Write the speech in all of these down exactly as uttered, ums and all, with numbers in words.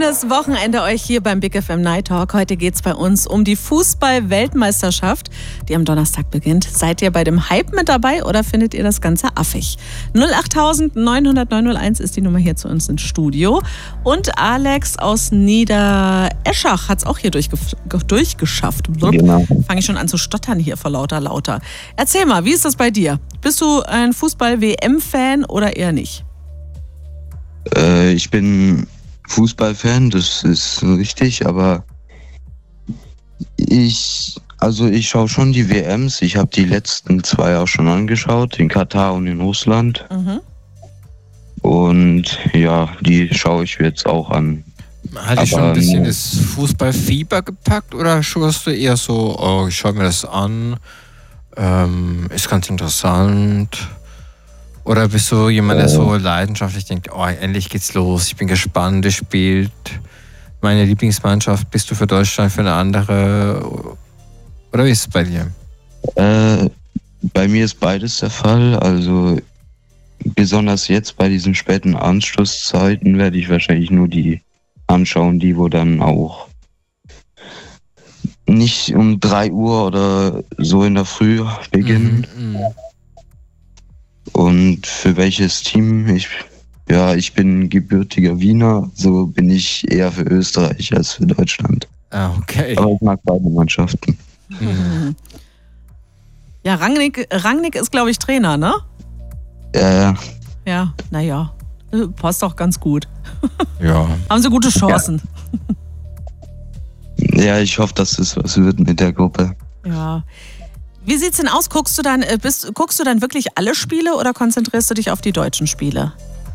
Schönes Wochenende euch hier beim Big F M Night Talk. Heute geht es bei uns um die Fußball-Weltmeisterschaft, die am Donnerstag beginnt. Seid ihr bei dem Hype mit dabei oder findet ihr das Ganze affig? null acht neun null null neun null eins ist die Nummer hier zu uns ins Studio. Und Alex aus Niedereschach hat es auch hier durchge- durchgeschafft. Genau. Fange ich schon an zu stottern hier vor lauter lauter. Erzähl mal, wie ist das bei dir? Bist du ein Fußball-W M-Fan oder eher nicht? Äh, ich bin Fußballfan, das ist richtig, aber ich, also ich schaue schon die W Ms. Ich habe die letzten zwei auch schon angeschaut, in Katar und in Russland. Mhm. Und ja, die schaue ich jetzt auch an. Hat dich schon ein bisschen das Fußballfieber gepackt oder schaust du eher so, oh, ich schaue mir das an, ähm, ist ganz interessant? Oder bist du jemand, der so leidenschaftlich denkt, oh, endlich geht's los, ich bin gespannt, es spielt meine Lieblingsmannschaft, bist du für Deutschland, für eine andere? Oder wie ist es bei dir? Äh, bei mir ist beides der Fall. Also besonders jetzt bei diesen späten Anschlusszeiten werde ich wahrscheinlich nur die anschauen, die wo dann auch nicht um drei Uhr oder so in der Früh beginnen. Mhm, mh. Und für welches Team? Ich, ja, ich bin gebürtiger Wiener, so bin ich eher für Österreich als für Deutschland. Ah, okay. Aber ich mag beide Mannschaften. Mhm. Ja, Rangnick, Rangnick ist, glaube ich, Trainer, ne? Ja, ja. Ja, naja, passt doch ganz gut. Ja. Haben sie gute Chancen. Ja, ich hoffe, dass es was wird mit der Gruppe. Ja. Wie sieht's denn aus? Guckst du dann, bist, guckst du dann wirklich alle Spiele oder konzentrierst du dich auf die deutschen Spiele?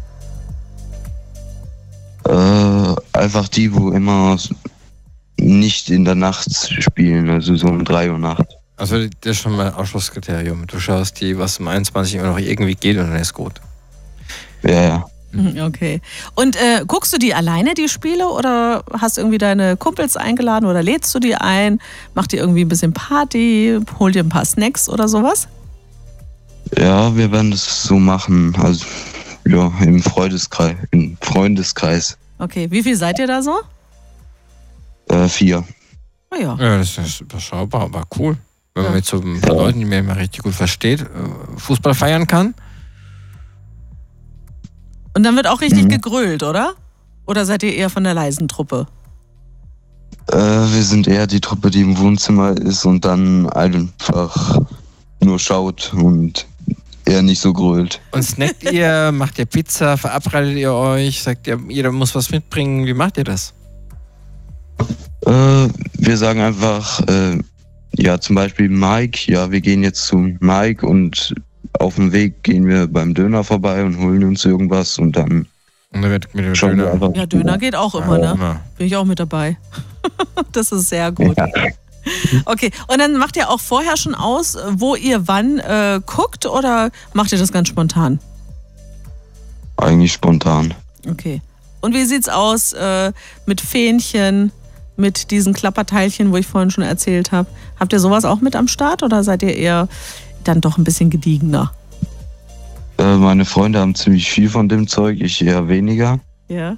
Äh, einfach die, wo immer nicht in der Nacht spielen, also so um drei Uhr Nacht. Also das ist schon mal Ausschlusskriterium. Du schaust die, was um einundzwanzig Uhr noch irgendwie geht und dann ist gut. Ja, ja. Okay. Und äh, guckst du die alleine, die Spiele, oder hast du irgendwie deine Kumpels eingeladen oder lädst du die ein? Macht ihr irgendwie ein bisschen Party? Holt ihr ein paar Snacks oder sowas? Ja, wir werden das so machen, also ja, im Freundeskreis. Im Freundeskreis. Okay, wie viel seid ihr da so? Äh, vier. Oh ja. Ja, das ist überschaubar, aber cool. Wenn man Ja. mit so ein paar Leuten, die man immer richtig gut versteht, Fußball feiern kann. Und dann wird auch richtig Mhm. gegrölt, oder? Oder seid ihr eher von der leisen Truppe? Äh, wir sind eher die Truppe, die im Wohnzimmer ist und dann einfach nur schaut und eher nicht so grölt. Und snackt ihr, macht ihr Pizza, verabredet ihr euch, sagt ihr, jeder muss was mitbringen, wie macht ihr das? Äh, wir sagen einfach, äh, ja, zum Beispiel Mike, ja, wir gehen jetzt zu Mike und auf dem Weg gehen wir beim Döner vorbei und holen uns irgendwas und dann Und dann wird mit dem schauen wir Döner. einfach. Ja, Döner geht auch immer, Ja, ne? immer. Bin ich auch mit dabei. Das ist sehr gut. Ja. Okay, und dann macht ihr auch vorher schon aus, wo ihr wann äh, guckt, oder macht ihr das ganz spontan? Eigentlich spontan. Okay. Und wie sieht's aus äh, mit Fähnchen, mit diesen Klapperteilchen, wo ich vorhin schon erzählt habe? Habt ihr sowas auch mit am Start oder seid ihr eher dann doch ein bisschen gediegener? Äh, meine Freunde haben ziemlich viel von dem Zeug, ich eher weniger. Ja.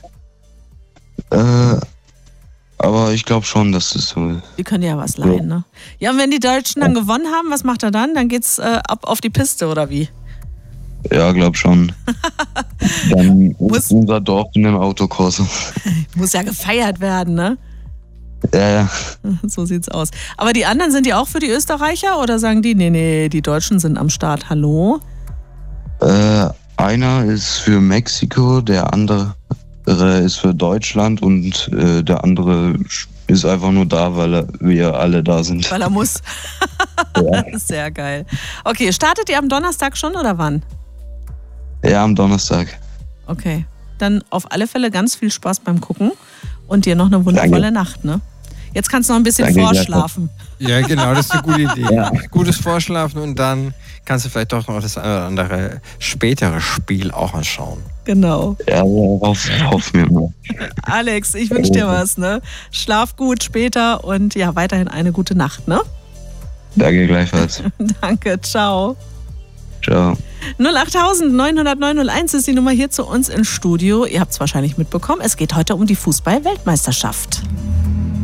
Äh, aber ich glaube schon, dass es so ist. Die können ja was leihen, ne? Ja, und wenn die Deutschen dann gewonnen haben, was macht er dann? Dann geht's äh, ab auf die Piste, oder wie? Ja, glaub schon. Dann Muss- ist unser Dorf in einem Autokurs. Muss ja gefeiert werden, ne? Ja, ja. So sieht's aus. Aber die anderen, sind die auch für die Österreicher oder sagen die, nee, nee, die Deutschen sind am Start, hallo? Äh, einer ist für Mexiko, der andere ist für Deutschland und äh, der andere ist einfach nur da, weil er, wir alle da sind. Weil er muss. Ja. Sehr geil. Okay, startet ihr am Donnerstag schon oder wann? Ja, am Donnerstag. Okay, dann auf alle Fälle ganz viel Spaß beim Gucken und dir noch eine wundervolle Danke. Nacht, ne? Jetzt kannst du noch ein bisschen Danke, vorschlafen. Ja, genau, das ist eine gute Idee. Ja. Gutes Vorschlafen und dann kannst du vielleicht doch noch das eine oder andere spätere Spiel auch anschauen. Genau. Ja, hoff, hoffen wir mal. Alex, ich wünsche dir was, ne? Schlaf gut später und ja, weiterhin eine gute Nacht, ne? Danke gleichfalls. Danke, ciao. Ciao. null acht neun null null neun null eins ist die Nummer hier zu uns ins Studio. Ihr habt es wahrscheinlich mitbekommen, es geht heute um die Fußball-Weltmeisterschaft.